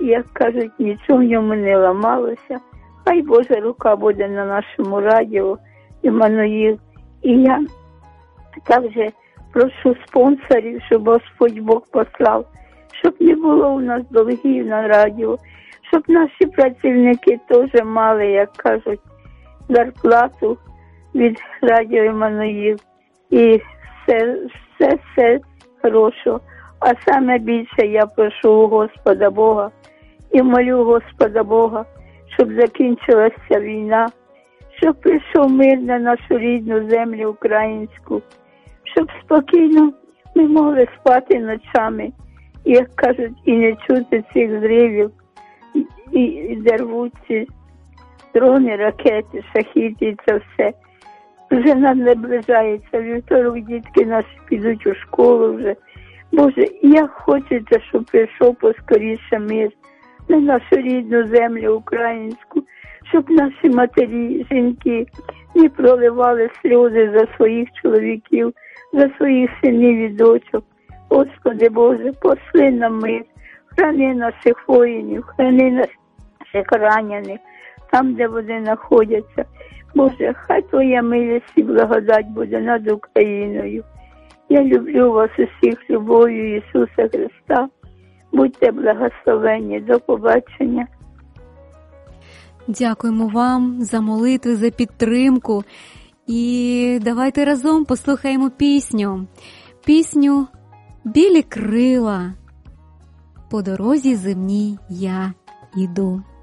як кажуть, нічого в ньому не ламалося. Хай Божа рука буде на нашому радіо, Іммануїл. І я також прошу спонсорів, щоб Господь Бог послав, щоб не було у нас долгів на радіо, щоб наші працівники теж мали, як кажуть, зарплату від радіо Іммануїл. І все хорошо. А саме більше я прошу у Господа Бога і молю Господа Бога, щоб закінчилася війна, щоб прийшов мир на нашу рідну землю українську, щоб спокійно ми могли спати ночами, як кажуть, і не чути цих зривів, і де рвуться дрони, ракети, шахіди, і це все. Вже нам наближається вівторок, дітки наші підуть у школу вже. Боже, як хочеться, щоб прийшов поскоріше мир на нашу рідну землю українську, щоб наші матері, жінки не проливали сльози за своїх чоловіків, за своїх синів і дочок. Господи Боже, посли нам мир, храни наших воїнів, храни наших ранених, там, де вони знаходяться. Боже, хай Твоя милість і благодать буде над Україною. Я люблю вас усіх любов'ю Ісуса Христа. Будьте благословенні. До побачення. Дякуємо вам за молитви, за підтримку. І давайте разом послухаємо пісню. Пісню «Білі крила». По дорозі земній я іду.